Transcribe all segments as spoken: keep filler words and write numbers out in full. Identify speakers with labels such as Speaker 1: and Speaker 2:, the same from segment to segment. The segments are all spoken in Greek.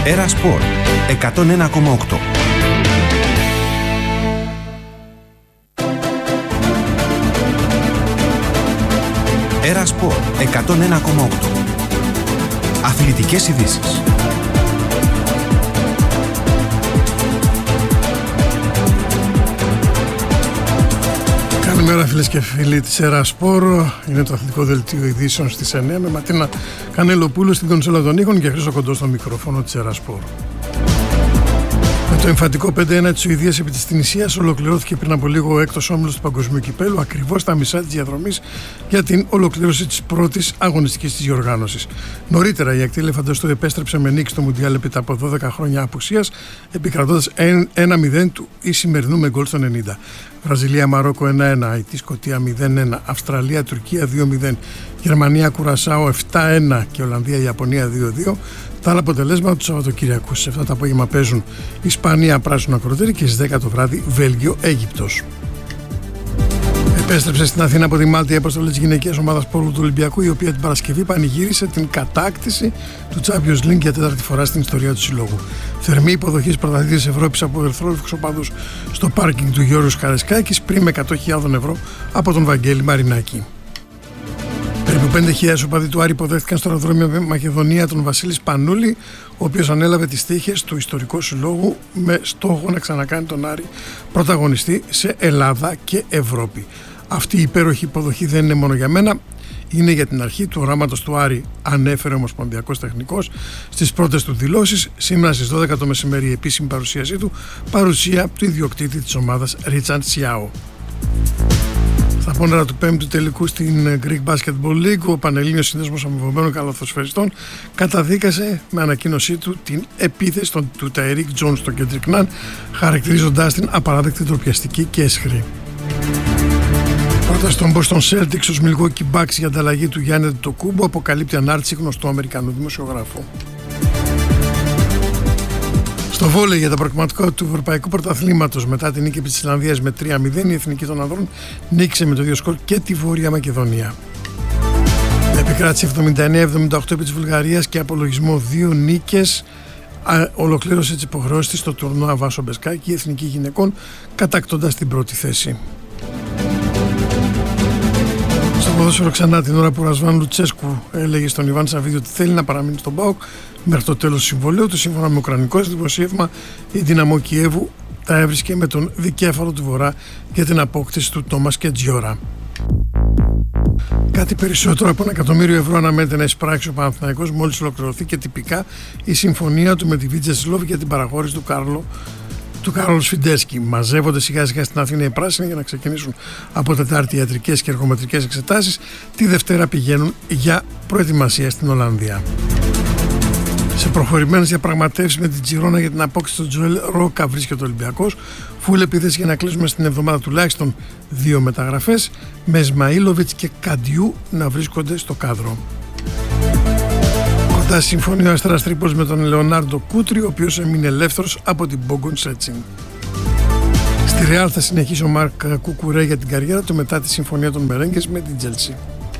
Speaker 1: Έρα Σπορ εκατόν ένα κόμμα οκτώ. Έρα Σπορ εκατόν ένα κόμμα οκτώ. Αθλητικές ειδήσεις.
Speaker 2: Καλημέρα φίλες και φίλοι της Έρα Σπορ. Είναι το αθλητικό δελτίο ειδήσεων στις εννιά με Ματίνα Κανελοπούλου στην κονσόλα των ήχων και Χρήστο Κοντό στο μικρόφωνο της Έρα Σπορ. Με το εμφαντικό πέντε ένα της Σουηδίας επί της Τινησίας ολοκληρώθηκε πριν από λίγο ο έκτος όμιλος του Παγκοσμίου Κυπέλλου, ακριβώς στα μισά της διαδρομής για την ολοκλήρωση της πρώτης αγωνιστικής της διοργάνωσης. Νωρίτερα η ακτή ελεφαντοστού επέστρεψε με νίκη στο Μουντιάλ έπειτα από δώδεκα χρόνια απουσίας, επικρατώντας ένα μηδέν του ή σημερινού με γκολ στο ενενήντα. Βραζιλία Μαρόκο ένα ένα, Αιτή Σκωτία μηδέν ένα, Αυστραλία Τουρκία δύο μηδέν, Γερμανία Κουρασάο επτά ένα και Ολλανδία Ιαπωνία δύο δύο. Τα άλλα αποτελέσματα του Σαββατοκυριακού. Σε αυτά τα απόγευμα παίζουν Ισπανία Πράσινο Ακροτήρι και στις δέκα το βράδυ Βέλγιο Αίγυπτος. Επέστρεψε στην Αθήνα από τη Μάλτη η αποστολή της γυναικείας ομάδας πόλου του Ολυμπιακού, η οποία την Παρασκευή πανηγύρισε την κατάκτηση του Champions League για τέταρτη φορά στην ιστορία του συλλόγου. Θερμή υποδοχή της πρωταθλήτριας Ευρώπης από ερυθρόλευκους οπαδούς στο πάρκινγκ του Γιώργου Καρεσκάκης πριν με εκατό χιλιάδες ευρώ από τον Βαγγέλη Μαρινάκη. Περίπου πέντε χιλιάδες οπαδοί του Άρη υποδέχτηκαν στο αεροδρόμιο Μακεδονία τον Βασίλη Σπανούλη, ο οποίος ανέλαβε τις τύχες του ιστορικού συλλόγου με στόχο να ξανακάνει τον Άρη πρωταγωνιστή σε Ελλάδα και Ευρώπη. Αυτή η υπέροχη υποδοχή δεν είναι μόνο για μένα, είναι για την αρχή του οράματος του Άρη, ανέφερε ο Ομοσπονδιακός Τεχνικός στις πρώτες του δηλώσεις. Σήμερα στις δώδεκα το μεσημέρι η επίσημη παρουσίασή του, παρουσία του ιδιοκτήτη της ομάδας Ρίτσαντ Σιάο. Στα πόνερα του πέμπτου τελικού στην Greek Basketball League, ο Πανελλήνιος Σύνδεσμος Αμοιβωμένων Καλαθοσφαιριστών καταδίκασε με ανακοίνωσή του την επίθεση του Ταϊρίκ Τζον στο Κέντρικ Ναν, χαρακτηρίζοντάς την απαράδεκτη, ντροπιαστική και αισχρή. Πρώτα στον Boston Celtics, ο Milwaukee Bucks για ανταλλαγή του Γιάννη Αντετοκούμπο αποκαλύπτει ανάρτηση γνωστού Αμερικανού δημοσιογράφου. Στο βόλεϊ για τα προκριματικά του Ευρωπαϊκού Πρωταθλήματος, μετά την νίκη της Ισλανδίας με τρία μηδέν, η εθνική των ανδρών νίκησε με το ίδιο σκορ και τη Βόρεια Μακεδονία. Επικράτησε εβδομήντα εννέα εβδομήντα οκτώ επί της Βουλγαρίας και απολογισμό δύο νίκες ολοκλήρωσε τις υποχρεώσεις της στο τουρνουά Βάσο Μπεσκάκη, η εθνική γυναικών, κατακτώντας την πρώτη θέση. Στο ποδόσφαιρο ξανά, την ώρα που ο Ρασβάν Λουτσέσκου έλεγε στον Ιβάν Σαββίδη ότι θέλει να παραμείνει στον ΠΑΟΚ μέχρι το τέλος του συμβολαίου του, σύμφωνα με ουκρανικό δημοσίευμα, η Δυναμό Κιέβου τα έβρισκε με τον δικέφαλο του Βορρά για την απόκτηση του Τόμας Κετζιόρα. Κάτι περισσότερο από ένα εκατομμύριο ευρώ αναμένεται να εισπράξει ο Παναθηναϊκός μόλις ολοκληρωθεί και τυπικά η συμφωνία του με τη Βίτζεσλόβ για την παραχώρηση του Κάρλο του Κάρολ Σφιντέρσκι. Μαζεύονται σιγά σιγά στην Αθήνα οι πράσινοι για να ξεκινήσουν από Τετάρτη ιατρικές και εργομετρικές εξετάσεις. Τη Δευτέρα πηγαίνουν για προετοιμασία στην Ολλανδία. Σε προχωρημένες διαπραγματεύσεις με την Τζιρόνα για την απόκτηση του Τζοέλ Ρόκα βρίσκεται ο Ολυμπιακός. Φουλ επίθεση για να κλείσουμε στην εβδομάδα τουλάχιστον δύο μεταγραφές, με Σμαΐλοβιτς και Καντιού να βρίσκονται στο κάδρο. Κοντά συμφωνεί ο Αστέρας Τρίπολης με τον Λεωνάρντο Κούτρι, ο οποίος έμεινε ελεύθερος από την Μπόγκον Σέτσιν. Στη Ρεάλ θα συνεχίσει ο Μάρκ Κουκουρέ για την καριέρα του μετά τη συμφωνία των Μερέγκες με την Τζέλσι.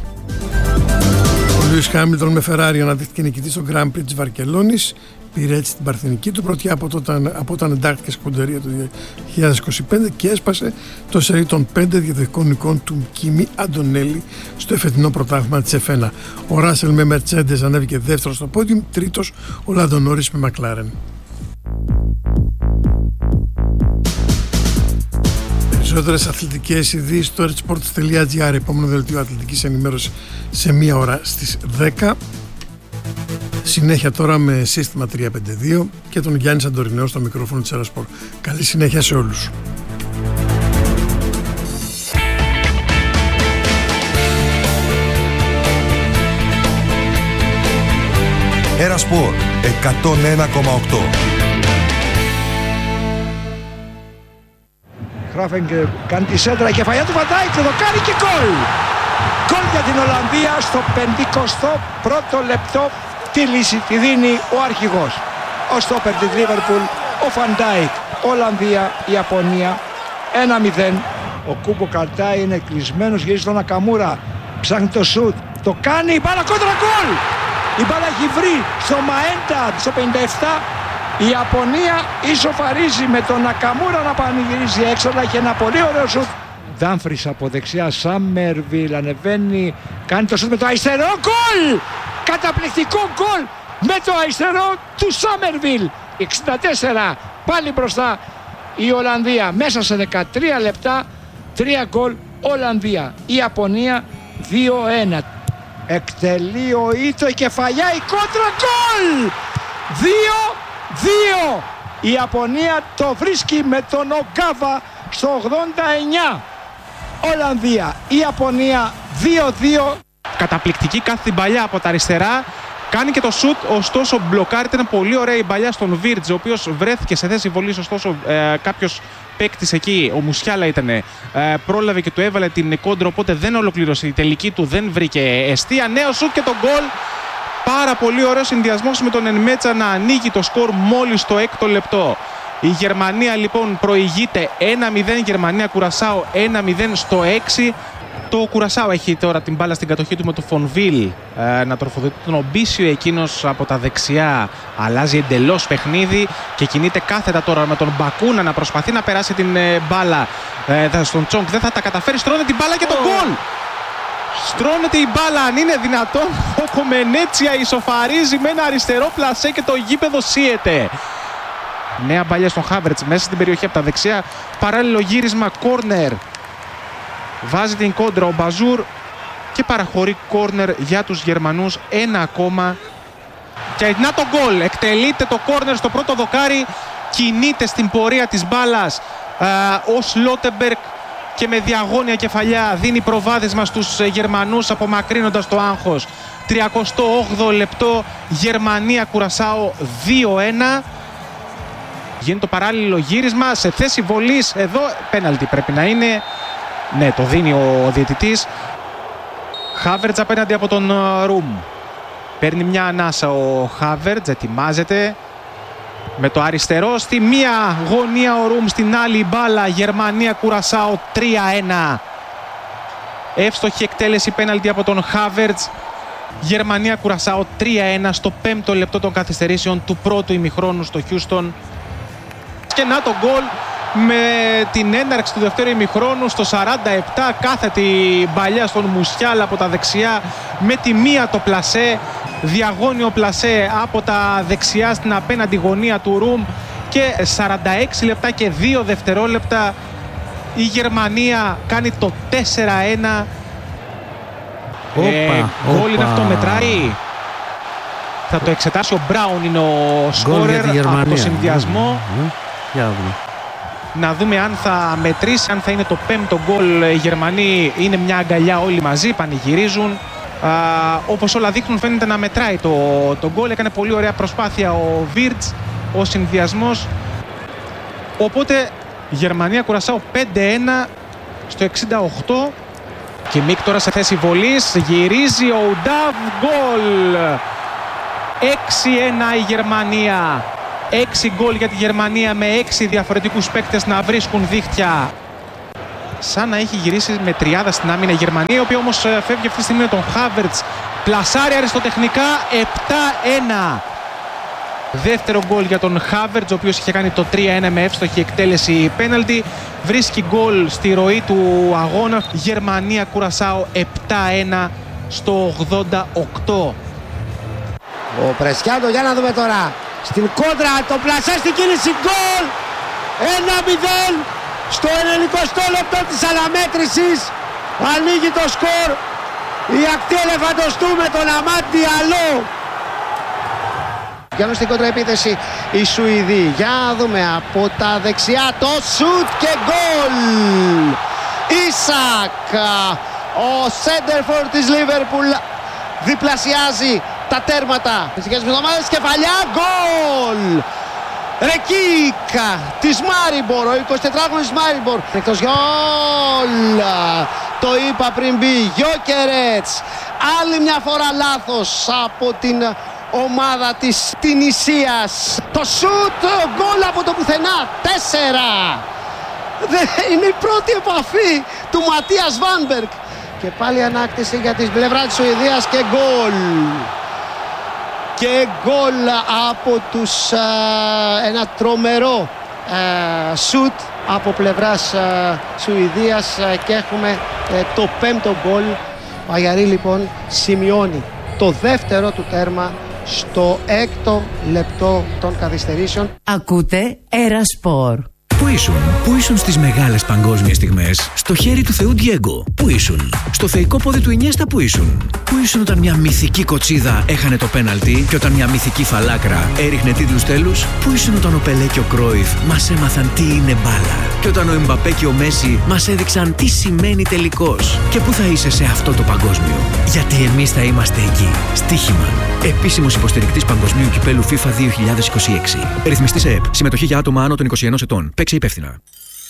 Speaker 2: Ο Λούις Χάμιλτον με Φεράρι αναδείχθηκε νικητής στο Grand Prix της Βαρκελόνης. Πήρε έτσι την παρθενική του πρωτιά από όταν, από όταν εντάχθηκε σκουτερία το δύο χιλιάδες είκοσι πέντε και έσπασε το σερί των πέντε διαδοχικών νικών του Κίμι Αντωνέλη στο εφετινό πρωτάθλημα της εφ ένα. Ο Ράσελ με Mercedes ανέβηκε δεύτερος στο πόντιουμ, τρίτος ο Λάντο Νόρις με Μακλάρεν. Περισσότερες αθλητικές ειδήσεις στο ερτsports τελεία gr, επόμενο δελτίο αθλητικής ενημέρωσης σε μία ώρα στις δέκα. Συνέχεια τώρα με σύστημα τρία πέντε δύο και τον Γιάννη Σαντορινέο στο μικρόφωνο της Έρα Σπορ. Καλή συνέχεια σε όλους.
Speaker 1: Έρα Σπορ εκατόν ένα κόμμα οκτώ.
Speaker 3: Χράφενγκερ κάνει τη σέντρα, η κεφαλιά του Βαντάιτ, εδώ κάνει και γκολ! Γκολ για την Ολλανδία στο πενηκοστό πρώτο λεπτό. Τη λύση τη δίνει ο αρχηγός. Ο στόπερ της Λίβερπουλ, ο Φαντάικ. Ολλανδία, Ιαπωνία, ένα μηδέν. Ο Κούμπο Καρτάι είναι κλεισμένος, γυρίζει στον Νακαμούρα. Ψάχνει το σουτ, το κάνει, μπάλα κόντρα, γκολ! Η μπάλα έχει βρει στο Μαέντα στο πενήντα επτά. Η Ιαπωνία ισοφαρίζει με τον Νακαμούρα να πανηγυρίζει έξω, αλλά έχει ένα πολύ ωραίο σουτ. Ντάμφρις από δεξιά, Σάμερβιλ ανεβαίνει, κάνει το σουτ με το αριστερό, γκολ! Καταπληκτικό γκολ με το αριστερό του Σάμερβιλ. εξήντα τέσσερα, πάλι μπροστά η Ολλανδία. Μέσα σε δεκατρία λεπτά, τρία γκολ Ολλανδία. Η Ιαπωνία δύο ένα. Εκτελεί ο Ήτο, η κεφαλιά, η κόντρα, γκολ! δύο δύο. Η Ιαπωνία το βρίσκει με τον Ογκάβα στο ογδόντα εννιά. Ολλανδία, η Ιαπωνία δύο δύο.
Speaker 4: Καταπληκτική κάθε μπαλιά από τα αριστερά. Κάνει και το σουτ, ωστόσο μπλοκάρεται. Ήταν πολύ ωραία η μπαλιά στον Βίρτζ, ο οποίος βρέθηκε σε θέση βολής, ωστόσο ε, κάποιος παίκτης εκεί, ο Μουσιάλα ήταν, ε, πρόλαβε και του έβαλε την κόντρα, οπότε δεν ολοκλήρωσε. Η τελική του δεν βρήκε εστία. Νέο σουτ και το γκολ. Πάρα πολύ ωραίο συνδυασμός με τον Ενμέτσα να ανοίγει το σκορ μόλις στο έκτο λεπτό. Η Γερμανία λοιπόν προηγείται ένα μηδέν, Γερμανία Κουρασάο ένα μηδέν στο έξι. Το Κουρασάο έχει τώρα την μπάλα στην κατοχή του με το Φονβίλ ε, να τροφοδοτεί τον Ομπίσιο, εκείνος από τα δεξιά αλλάζει εντελώς παιχνίδι και κινείται κάθετα τώρα με τον Μπακούνα να προσπαθεί να περάσει την ε, μπάλα ε, στον Τσόγκ, δεν θα τα καταφέρει, στρώνεται την μπάλα και το γκολ! Στρώνεται η μπάλα, αν είναι δυνατόν. Ο Κομενέτσια ισοφαρίζει με ένα αριστερό πλασέ και το γήπεδο σύεται. Νέα μπαλιά στον Χάβερτς μέσα στην περιοχή από τα δεξιά. Παράλληλο γύρισμα, κόρνερ. Βάζει την κόντρα ο Μπαζούρ και παραχωρεί κόρνερ για τους Γερμανούς. Ένα ακόμα. Και να το γκολ. Εκτελείται το κόρνερ στο πρώτο δοκάρι. Κινείται στην πορεία της μπάλας ο Σλότεμπεργκ και με διαγώνια κεφαλιά δίνει προβάδισμα στους Γερμανούς, απομακρύνοντας το άγχος. τριακοστό όγδοο λεπτό, Γερμανία Κουρασάο δύο ένα. Γίνεται το παράλληλο γύρισμα σε θέση βολής. Εδώ πέναλτι πρέπει να είναι. Ναι, το δίνει ο διαιτητής. Χάβερτς απέναντι από τον Ρουμ. Παίρνει μια ανάσα ο Χάβερτς, ετοιμάζεται. Με το αριστερό στη μία γωνία ο Ρουμ, στην άλλη μπάλα. Γερμανία Κουρασάο τρία ένα. Εύστοχη εκτέλεση πέναλτι από τον Χάβερτς. Γερμανία Κουρασάο τρία ένα στο πέμπτο λεπτό των καθυστερήσεων του πρώτου ημιχρόνου στο Χιούστον. Και να το γκολ με την έναρξη του δεύτερου ημιχρόνου στο σαράντα επτά. Κάθετη μπαλιά στον Μουσιάλα από τα δεξιά με τη μία το πλασέ. Διαγώνιο πλασέ από τα δεξιά στην απέναντι γωνία του Ρουμ και σαράντα έξι λεπτά και δύο δευτερόλεπτα η Γερμανία κάνει το τέσσερα ένα. Ε, γκολ είναι αυτό, μετράει. Θα το εξετάσει ο Μπράουν, είναι ο σκόρερ από το συνδυασμό.
Speaker 5: Mm-hmm. Για να δούμε.
Speaker 4: Να δούμε αν θα μετρήσει, αν θα είναι το πέμπτο γκολ. Οι Γερμανοί είναι μια αγκαλιά όλοι μαζί, πανηγυρίζουν. Α, όπως όλα δείχνουν φαίνεται να μετράει το, το γκολ. Έκανε πολύ ωραία προσπάθεια ο Βίρτς, ο συνδυασμός. Οπότε Γερμανία Κουρασάο πέντε ένα στο εξήντα οκτώ. Και Μίκ τώρα σε θέση βολής, γυρίζει ο Ουντάβ, γκολ! έξι ένα η Γερμανία. έξι γκολ για τη Γερμανία με έξι διαφορετικούς παίκτες να βρίσκουν δίχτυα. Σαν να έχει γυρίσει με τριάδα στην άμυνα η Γερμανία, η οποία όμως φεύγει αυτή τη στιγμή με τον Χάβερτς. Πλασάρει αριστοτεχνικά, επτά ένα. Δεύτερο γκολ για τον Χάβερτς, ο οποίος είχε κάνει το τρία ένα με εύστοχη εκτέλεση πέναλτι. Βρίσκει γκολ στη ροή του αγώνα. Γερμανία Κουρασάο επτά ένα στο ογδόντα οκτώ.
Speaker 6: Ο Πρεσιάντο, για να δούμε τώρα. Στην κόντρα, το πλασέ στην κίνηση, γκολ! ένα μηδέν στο ενενηκοστό λεπτό της αναμέτρησης. Ανοίγει το σκορ η ακτή ελεφαντοστού με τον Αμάντ Διαλό. Πιάνουν στην κόντρα επίθεση οι Σουηδοί. Για να δούμε από τα δεξιά το σουτ και γκολ! Ίσακ, ο σέντερφορ της Λίβερπουλ, διπλασιάζει τα τέρματα τις δικές εβδομάδες. Κεφαλιά, γκολ! Ρεκίκα της Μάριμπορ, ο εικοσιτετράχρονος Μάριμπορ. Εκτός γκολ! Το είπα πριν μπει, Γιόκερετς. Άλλη μια φορά λάθος από την ομάδα της Τινησίας. Το σουτ, γκολ από το πουθενά, τέσσερα. Είναι η πρώτη επαφή του Ματίας Βάνμπεργκ. Και πάλι ανάκτηση για την πλευρά της Σουηδίας και γκολ. και γκολ από τους α, ένα τρομερό α, σουτ από πλευράς α, Σουηδίας α, και έχουμε α, το πέμπτο γκολ. Ο Αγιαρί λοιπόν σημειώνει το δεύτερο του τέρμα στο έκτο λεπτό των καθυστερήσεων.
Speaker 5: Ακούτε Ερασπορ.
Speaker 7: Πού ήσουν, πού ήσουν στις μεγάλες παγκόσμιες στιγμές, στο χέρι του Θεού Ντιέγκο, πού ήσουν, στο θεϊκό πόδι του Ινιέστα, πού ήσουν, πού ήσουν όταν μια μυθική κοτσίδα έχανε το πέναλτι και όταν μια μυθική φαλάκρα έριχνε τίτλους τέλους, πού ήσουν όταν ο Πελέ και ο Κρόιφ μας έμαθαν τι είναι μπάλα και όταν ο Εμπαπέ και ο Μέση μας έδειξαν τι σημαίνει τελικός και πού θα είσαι σε αυτό το παγκόσμιο, γιατί εμείς θα είμαστε εκεί. Στοίχημα. Επίσημος υποστηρικτής Παγκοσμίου Κυπέλου FIFA δύο χιλιάδες είκοσι έξι. Ρυθμιστής ΕΕΠ. Συμμετοχή για άτομα άνω των είκοσι ενός ετών. Παίξε υπεύθυνα.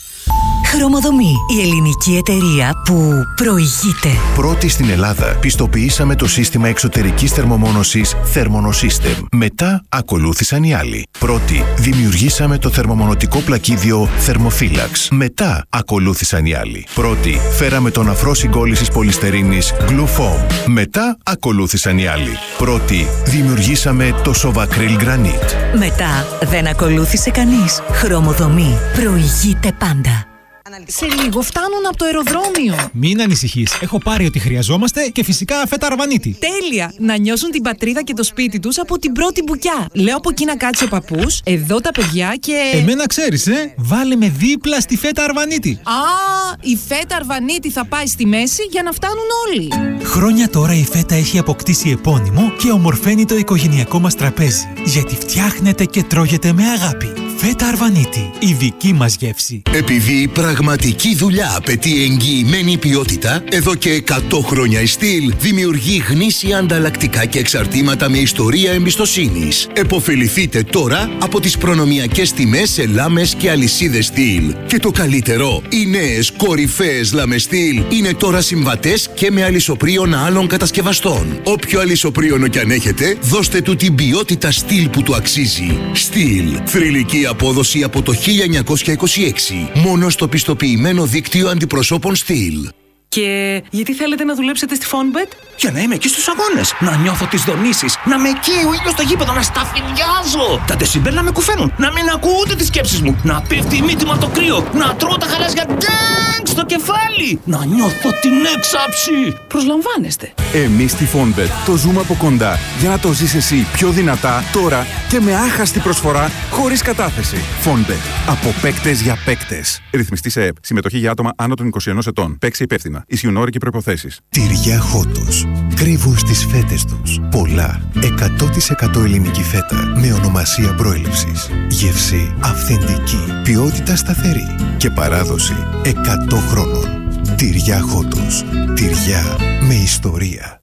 Speaker 5: Χρωμοδομή. Η ελληνική εταιρεία που προηγείται.
Speaker 8: Πρώτη στην Ελλάδα πιστοποιήσαμε το σύστημα εξωτερικής θερμομόνωσης Thermonosystem. Μετά ακολούθησαν οι άλλοι. Πρώτη δημιουργήσαμε το θερμομονωτικό πλακίδιο Thermophilax. Μετά ακολούθησαν οι άλλοι. Πρώτη φέραμε τον αφρό συγκόλλησης πολυστερίνης Glufoam. Μετά ακολούθησαν οι άλλοι. Πρώτη δημιουργήσαμε το Sovacryl Granite.
Speaker 5: Μετά δεν ακολούθησε κανείς. Χρωμοδομή. Προηγείται πάντα.
Speaker 9: Σε λίγο φτάνουν από το αεροδρόμιο.
Speaker 10: Μην ανησυχείς. Έχω πάρει ό,τι χρειαζόμαστε και φυσικά φέτα αρβανίτη.
Speaker 9: Τέλεια! Να νιώσουν την πατρίδα και το σπίτι τους από την πρώτη μπουκιά. Λέω από εκεί να κάτσει ο παππούς, εδώ τα παιδιά και.
Speaker 10: Εμένα ξέρεις, ε! Βάλε με δίπλα στη φέτα αρβανίτη.
Speaker 9: Α, η φέτα αρβανίτη θα πάει στη μέση για να φτάνουν όλοι.
Speaker 10: Χρόνια τώρα η φέτα έχει αποκτήσει επώνυμο και ομορφαίνει το οικογενειακό μας τραπέζι. Γιατί φτιάχνεται και τρώγεται με αγάπη. Φέτα αρβανίτη, η δική μας γεύση.
Speaker 11: Επειδή η πραγματική δουλειά απαιτεί εγγυημένη ποιότητα, εδώ και εκατό χρόνια η Στυλ δημιουργεί γνήσια ανταλλακτικά και εξαρτήματα με ιστορία εμπιστοσύνης. Εποφεληθείτε τώρα από τις προνομιακές τιμές σε λάμες και αλυσίδες Στυλ. Και το καλύτερο, οι νέες κορυφαίες λάμες Στυλ είναι τώρα συμβατές και με αλυσοπρίωνα άλλων κατασκευαστών. Όποιο αλυσοπρίωνο κι αν έχετε, δώστε του την ποιότητα Στυλ που του αξίζει. Στυλ, θρυλική απόδοση από το χίλια εννιακόσια είκοσι έξι. Μόνο στο πιστοποιημένο δίκτυο αντιπροσώπων Στυλ.
Speaker 9: Και γιατί θέλετε να δουλέψετε στη Fonbet?
Speaker 7: Για να είμαι εκεί στους αγώνες, να νιώθω τις δονήσεις, να με καίει ο ήλιος στο γήπεδο, να σταφυδιάζω. Τα δεσιμπέλ να με κουφαίνουν, να μην ακούω ούτε τις σκέψεις μου, να πέφτει η μύτη μου από το κρύο, να τρώω τα χαλάζια ντάγκ στο κεφάλι, να νιώθω την έξαψη.
Speaker 9: Προσλαμβάνεστε.
Speaker 12: Εμείς στη Fonbet το ζούμε από κοντά για να το ζεις εσύ πιο δυνατά τώρα και με άχαστη προσφορά χωρίς κατάθεση. Fonbet. Από παίκτες για παίκτες. Ρυθμιστής ΕΕΠ. Συμμετοχή για άτομα άνω των είκοσι ενός ετών. Παίξε υπεύθυνα. Ισχύουν όροι και προϋποθέσεις.
Speaker 8: Τυριά Χότος. Κρύβουν στις φέτες τους πολλά. εκατό τοις εκατό ελληνική φέτα με ονομασία προέλευσης. Γεύση αυθεντική. Ποιότητα σταθερή. Και παράδοση εκατό χρόνων. Τυριά Χότος. Τυριά με ιστορία.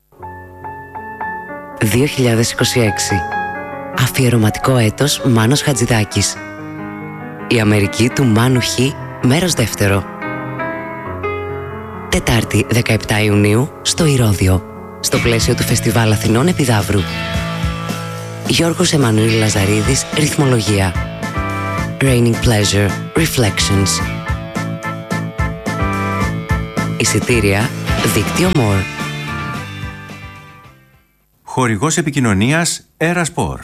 Speaker 5: δύο χιλιάδες είκοσι έξι. Αφιερωματικό έτος Μάνος Χατζηδάκης. Η Αμερική του Μάνου Χ, μέρος δεύτερο. Τετάρτη δεκαεπτά Ιουνίου στο Ηρώδειο, στο πλαίσιο του Φεστιβάλ Αθηνών Επιδαύρου. Γιώργος Εμμανουήλ Λαζαρίδης, ρυθμολογία. Raining Pleasure, Reflections. Εισιτήρια, δίκτυο More.
Speaker 13: Χορηγός επικοινωνίας Ερασπορ.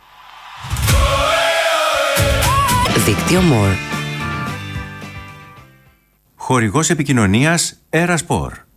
Speaker 5: Δίκτυο More.
Speaker 13: Χορηγός επικοινωνίας Ερασπορ.